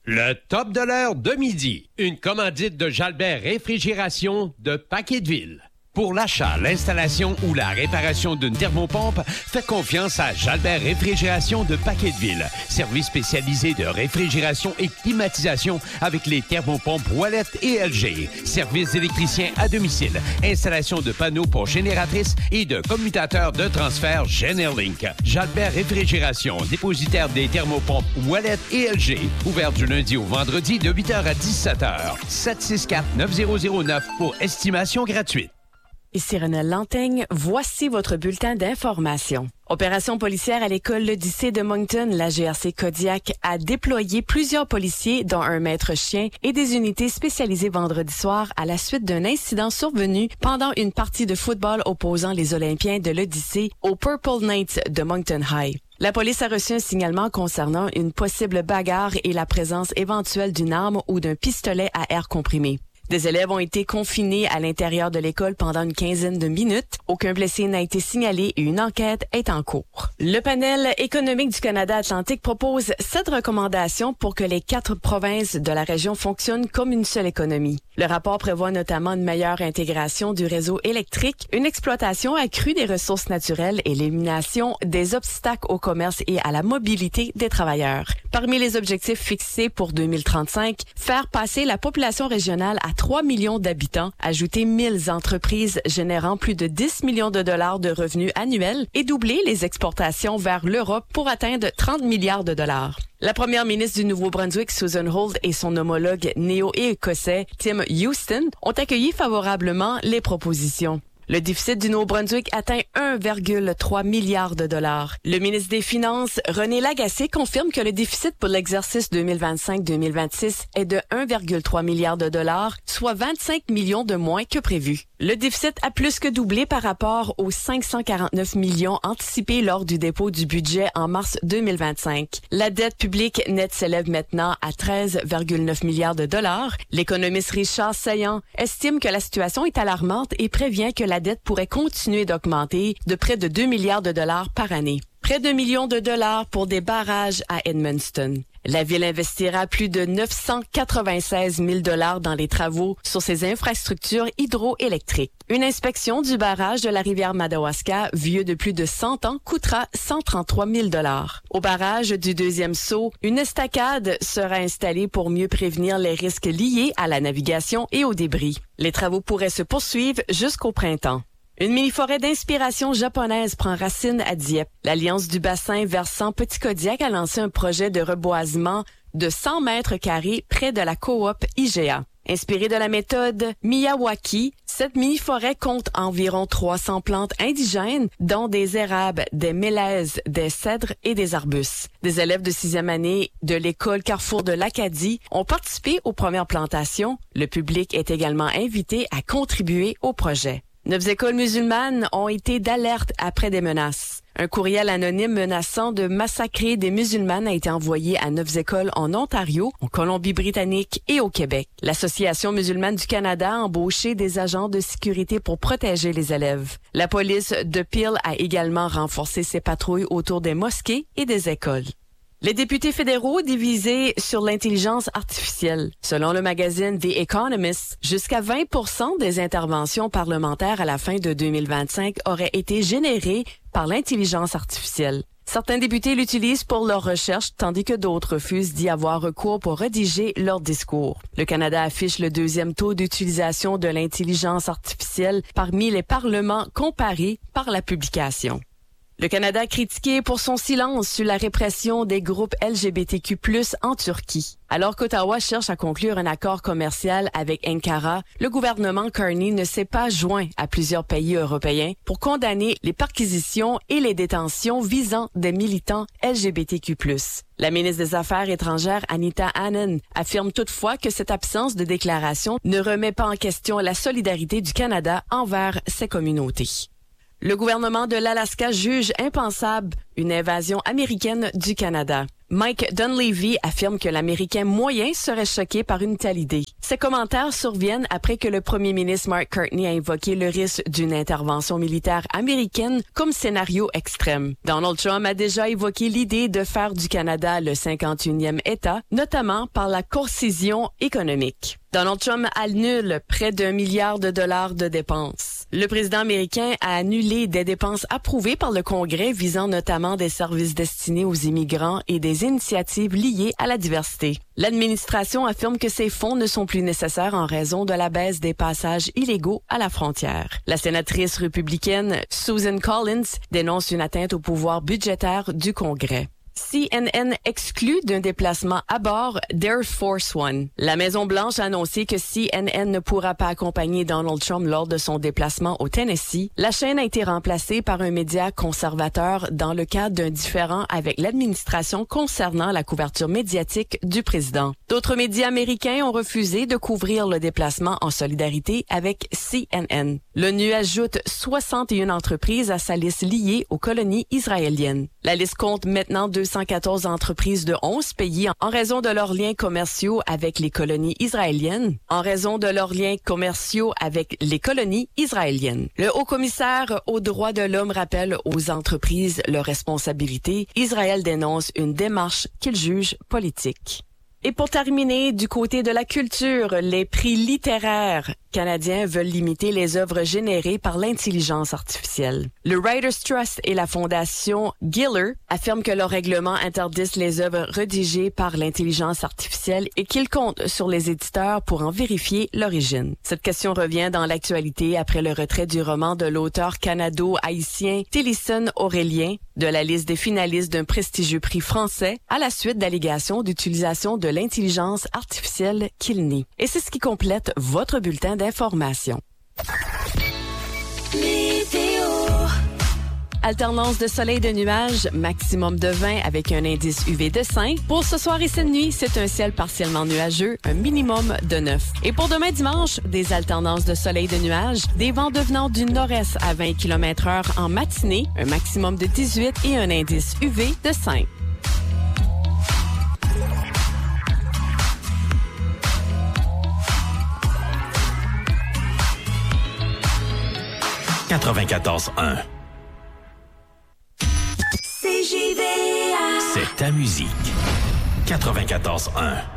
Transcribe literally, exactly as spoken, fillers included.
Le top de l'heure de midi. Une commandite de Jalbert Réfrigération de Paqueteville. Pour l'achat, l'installation ou la réparation d'une thermopompe, faites confiance à Jalbert Réfrigération de Paqueteville. Service spécialisé de réfrigération et climatisation avec les thermopompes Wallet et L G. Service d'électricien à domicile. Installation de panneaux pour génératrices et de commutateurs de transfert Generlink. Jalbert Réfrigération, dépositaire des thermopompes Wallet et L G. Ouvert du lundi au vendredi de huit heures à dix-sept heures. sept six quatre neuf zéro zéro neuf pour estimation gratuite. Ici Renelle Lantaigne, voici votre bulletin d'information. Opération policière à l'école L'Odyssée de Moncton, la G R C Kodiak a déployé plusieurs policiers, dont un maître chien et des unités spécialisées vendredi soir à la suite d'un incident survenu pendant une partie de football opposant les Olympiens de l'Odyssée aux Purple Knights de Moncton High. La police a reçu un signalement concernant une possible bagarre et la présence éventuelle d'une arme ou d'un pistolet à air comprimé. Des élèves ont été confinés à l'intérieur de l'école pendant une quinzaine de minutes. Aucun blessé n'a été signalé et une enquête est en cours. Le panel économique du Canada Atlantique propose sept recommandations pour que les quatre provinces de la région fonctionnent comme une seule économie. Le rapport prévoit notamment une meilleure intégration du réseau électrique, une exploitation accrue des ressources naturelles et l'élimination des obstacles au commerce et à la mobilité des travailleurs. Parmi les objectifs fixés pour deux mille trente-cinq, faire passer la population régionale à trois millions d'habitants, ajouter mille entreprises générant plus de dix millions de dollars de revenus annuels et doubler les exportations vers l'Europe pour atteindre trente milliards de dollars. La première ministre du Nouveau-Brunswick, Susan Holt, et son homologue néo-écossais, Tim Houston, ont accueilli favorablement les propositions. Le déficit du Nouveau-Brunswick atteint un virgule trois milliard de dollars. Le ministre des Finances, René Lagacé, confirme que le déficit pour l'exercice deux mille vingt-cinq deux mille vingt-six est de un virgule trois milliard de dollars, soit vingt-cinq millions de moins que prévu. Le déficit a plus que doublé par rapport aux cinq cent quarante-neuf millions anticipés lors du dépôt du budget en mars deux mille vingt-cinq. La dette publique nette s'élève maintenant à treize virgule neuf milliards de dollars. L'économiste Richard Saillant estime que la situation est alarmante et prévient que la dette pourrait continuer d'augmenter de près de deux milliards de dollars par année. Près d'un million de dollars pour des barrages à Edmundston. La ville investira plus de neuf cent quatre-vingt-seize mille dollars dans les travaux sur ses infrastructures hydroélectriques. Une inspection du barrage de la rivière Madawaska, vieux de plus de cent ans, coûtera cent trente-trois mille dollars. Au barrage du deuxième saut, une estacade sera installée pour mieux prévenir les risques liés à la navigation et aux débris. Les travaux pourraient se poursuivre jusqu'au printemps. Une mini-forêt d'inspiration japonaise prend racine à Dieppe. L'Alliance du bassin versant Petit Kodiak a lancé un projet de reboisement de cent mètres carrés près de la coop I G A. Inspirée de la méthode Miyawaki, cette mini-forêt compte environ trois cents plantes indigènes, dont des érables, des mélèzes, des cèdres et des arbustes. Des élèves de sixième année de l'école Carrefour de l'Acadie ont participé aux premières plantations. Le public est également invité à contribuer au projet. Neuf écoles musulmanes ont été d'alerte après des menaces. Un courriel anonyme menaçant de massacrer des musulmanes a été envoyé à neuf écoles en Ontario, en Colombie-Britannique et au Québec. L'Association musulmane du Canada a embauché des agents de sécurité pour protéger les élèves. La police de Peel a également renforcé ses patrouilles autour des mosquées et des écoles. Les députés fédéraux divisés sur l'intelligence artificielle. Selon le magazine The Economist, jusqu'à vingt pour cent des interventions parlementaires à la fin de deux mille vingt-cinq auraient été générées par l'intelligence artificielle. Certains députés l'utilisent pour leurs recherches, tandis que d'autres refusent d'y avoir recours pour rédiger leur discours. Le Canada affiche le deuxième taux d'utilisation de l'intelligence artificielle parmi les parlements comparés par la publication. Le Canada critiqué pour son silence sur la répression des groupes L G B T Q plus, en Turquie. Alors qu'Ottawa cherche à conclure un accord commercial avec Ankara, le gouvernement Carney ne s'est pas joint à plusieurs pays européens pour condamner les perquisitions et les détentions visant des militants L G B T Q plus. La ministre des Affaires étrangères, Anita Anand, affirme toutefois que cette absence de déclaration ne remet pas en question la solidarité du Canada envers ces communautés. Le gouvernement de l'Alaska juge impensable une invasion américaine du Canada. Mike Dunleavy affirme que l'Américain moyen serait choqué par une telle idée. Ces commentaires surviennent après que le premier ministre Mark Carney a invoqué le risque d'une intervention militaire américaine comme scénario extrême. Donald Trump a déjà évoqué l'idée de faire du Canada le cinquante et unième État, notamment par la concision économique. Donald Trump annule près d'un milliard de dollars de dépenses. Le président américain a annulé des dépenses approuvées par le Congrès visant notamment des services destinés aux immigrants et des initiatives liées à la diversité. L'administration affirme que ces fonds ne sont plus nécessaires en raison de la baisse des passages illégaux à la frontière. La sénatrice républicaine Susan Collins dénonce une atteinte au pouvoir budgétaire du Congrès. C N N exclut d'un déplacement à bord d'Air Force One. La Maison-Blanche a annoncé que C N N ne pourra pas accompagner Donald Trump lors de son déplacement au Tennessee. La chaîne a été remplacée par un média conservateur dans le cadre d'un différend avec l'administration concernant la couverture médiatique du président. D'autres médias américains ont refusé de couvrir le déplacement en solidarité avec C N N. L'ONU ajoute soixante et une entreprises à sa liste liée aux colonies israéliennes. La liste compte maintenant deux cent quatorze entreprises de onze pays en raison de leurs liens commerciaux avec les colonies israéliennes, en raison de leurs liens commerciaux avec les colonies israéliennes. Le haut-commissaire aux droits de l'homme rappelle aux entreprises leurs responsabilités. Israël dénonce une démarche qu'il juge politique. Et pour terminer, du côté de la culture, les prix littéraires canadiens veulent limiter les œuvres générées par l'intelligence artificielle. Le Writers Trust et la fondation Giller affirment que leurs règlements interdisent les œuvres rédigées par l'intelligence artificielle et qu'ils comptent sur les éditeurs pour en vérifier l'origine. Cette question revient dans l'actualité après le retrait du roman de l'auteur canado-haïtien Télisson Aurélien de la liste des finalistes d'un prestigieux prix français à la suite d'allégations d'utilisation de l'intelligence artificielle qu'il nie. Et c'est ce qui complète votre bulletin d'information. Météo. Alternance de soleil et de nuages, maximum de vingt avec un indice U V de cinq. Pour ce soir et cette nuit, c'est un ciel partiellement nuageux, un minimum de neuf. Et pour demain dimanche, des alternances de soleil et de nuages, des vents devenant du nord-est à vingt kilomètres heure en matinée, un maximum de dix-huit et un indice U V de cinq. quatre-vingt-quatorze un. C J V A. C'est ta musique. quatre-vingt-quatorze un.